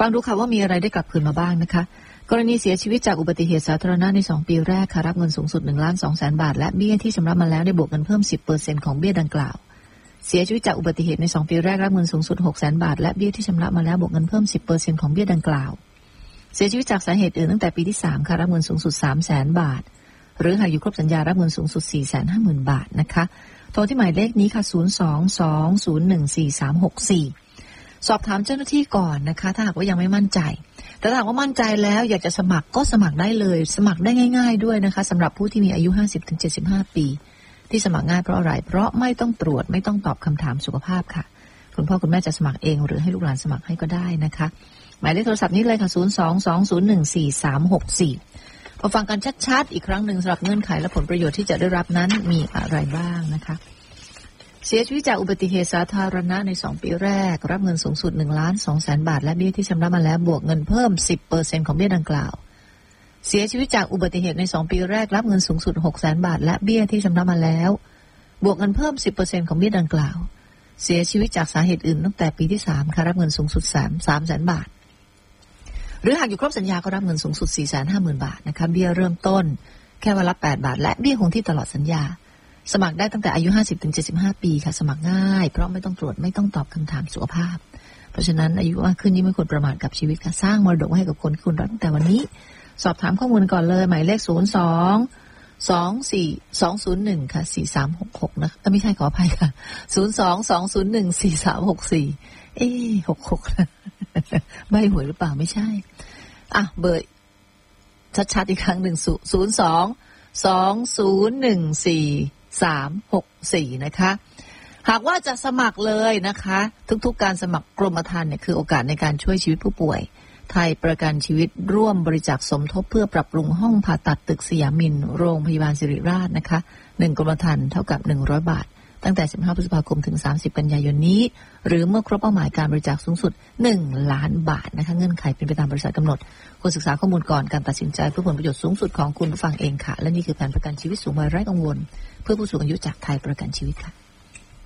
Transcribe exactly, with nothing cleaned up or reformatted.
ฟังดูค่ะว่ามีอะไรได้กลับคืนมาบ้างนะคะกรณีเสียชีวิตจากอุบัติเหตุสาธารณะในสองปีแรกค่ะรับเงินสูงสุดหนึ่งล้านสองแสนบาทและเบี้ยที่ชำระมาแล้วได้บวกเงินเพิ่ม สิบเปอร์เซ็นต์ ของเบี้ยดังกล่าวเสียชีวิตจากอุบัติเหตุในสองปีแรกรับเงินสูงสุด หกแสนบาทและเบี้ยที่ชำระมาแล้วบวกเงินเพิ่ม สิบเปอร์เซ็นต์ ของเบี้ยดังกล่าวเสียชีวิตจากสาเหตุอื่นตั้งแต่ปีที่สามค่ะรับเงินสูงสุด สามแสนบาทหรือหากอยู่ครบสัญญารับเงินสูงสุด สี่แสนห้าหมื่นบาทนะคะโทรที่หมายเลขนี้ค่ะศูนย์ สอง สอง ศูนย์ หนึ่ง สี่ สาม หก สี่สอบถามเจ้าหน้าที่ก่อนนะคะถ้าหากว่ายังไม่มั่นใจแต่ถ้าหากว่ามั่นใจแล้วอยากจะสมัครก็สมัครได้เลยสมัครได้ง่ายๆด้วยนะคะสำหรับผู้ที่มีอายุ ห้าสิบถึงเจ็ดสิบห้า ปีที่สมัครง่ายเพราะอะไรเพราะไม่ต้องตรวจไม่ต้องตอบคำถามสุขภาพค่ะคุณพ่อคุณแม่จะสมัครเองหรือให้ลูกหลานสมัครให้ก็ได้นะคะหมายเลขโทรศัพท์นี้เลยค่ะศูนย์ สอง สอง ศูนย์ หนึ่ง สี่ สาม หก สี่มาฟังกันชัดๆอีกครั้งหนึ่งสำหรับเงื่อนไขและผลประโยชน์ที่จะได้รับนั้นมีอะไรบ้างนะคะเสียชีวิตจากอุบัติเหตุสาธารณะในสองปีแรกรับเงินสูงสุดหนึ่งล้านสองแสนบาทและเบี้ยที่ชำระมาแล้วบวกเงินเพิ่ม สิบเปอร์เซ็นต์ ของเบี้ยดังกล่าวเสียชีวิตจากอุบัติเหตุในสองปีแรกรับเงินสูงสุด หกแสนบาทและเบี้ยที่ชำระมาแล้วบวกเงินเพิ่ม สิบเปอร์เซ็นต์ ของเบี้ยดังกล่าวเสียชีวิตจากสาเหตุอื่นตั้งแต่ปีที่สามค่ะรับเงินสูงสุดสามแสนบาทหรือหากอยู่ครบสัญญาก็รับเงินสูงสุด สี่แสนห้าหมื่นบาทนะคะเบี้ยเริ่มต้นแค่วันละแปดบาทและเบี้ยคงที่ตลอดสัญญาสมัครได้ตั้งแต่อายุ ห้าสิบถึงเจ็ดสิบห้า ปีค่ะสมัครง่ายเพราะไม่ต้องตรวจไม่ต้องตอบคำถามสุขภาพเพราะฉะนั้นอายุมากขึ้นยิ่งไม่ควรประมาทกับชีวิตค่ะสร้างมรดกให้กับคนที่คุณรักตั้งแต่วันนี้สอบถามข้อมูลก่อนเลยหมายเลขศูนย์ สอง สอง สี่ สอง ศูนย์ หนึ่งค่ะสี่สามหกหกนะไม่ใช่ขออภัยค่ะศูนย์ สอง สอง ศูนย์ หนึ่ง สี่ สาม หก สี่เอ๊ะหกหกใบหวยหรือเปล่าไม่ใช่อ่ะเบอร์ชัดๆอีกครั้งหนึ่งศูนย์ สอง สอง ศูนย์ หนึ่ง สี่ สาม หก สี่นะคะหากว่าจะสมัครเลยนะคะทุกๆการสมัครกรมธรรม์เนี่ยคือโอกาสในการช่วยชีวิตผู้ป่วยไทยประกันชีวิตร่วมบริจาคสมทบเพื่อปรับปรุงห้องผ่าตัดตึกสยามมินโรงพยาบาลศิริราชนะคะหนึ่งกรมธรรม์เท่ากับหนึ่งร้อยบาทตั้งแต่สิบห้าพฤษภาคมถึงสามสิบกันยายนนี้หรือเมื่อครบเป้าหมายการบริจาคสูงสุดหนึ่งล้านบาทนะคะเงื่อนไขเป็นไปตามบริษัทกำหนดควรศึกษาข้อมูลก่อนการตัดสินใจเพื่อผลประโยชน์สูงสุดของคุณผู้ฟังเองค่ะและนี่คือแผนประกันชีวิตสูงวัยไร้กังวลเพื่อผู้สูงอายุจากไทยประกันชีวิตค่ะ